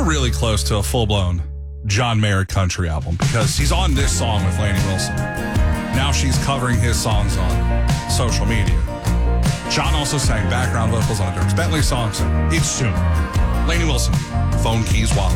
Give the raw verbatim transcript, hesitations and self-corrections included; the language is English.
really close to a full-blown John Mayer country album because he's on this song with Lainey Wilson. Now she's covering his songs on social media. John also sang background vocals on a Dierks Bentley song, so it's soon. Lainey Wilson, Phone Keys Wallet.